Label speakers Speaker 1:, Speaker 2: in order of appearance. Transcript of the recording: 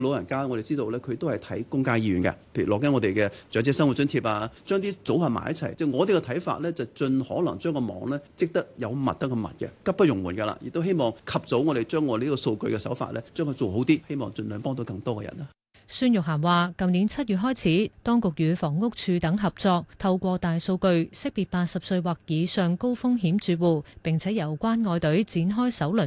Speaker 1: 老人家我哋知道咧，佢都係睇公家醫院嘅，譬如攞緊我哋嘅長者生活津貼啊，將啲組合埋一齊。即係我哋嘅睇法咧，就盡可能將個網咧積得有密得個密嘅，急不容緩㗎啦。亦都希望及早我哋將我呢個數據嘅手法咧，將佢做好啲，希望盡量幫到更多嘅人啦。
Speaker 2: 孫玉菡話：舊年7月開始，當局與房屋署等合作，透過大數據識別80歲或以上高風險住戶，並且由關愛隊展開首輪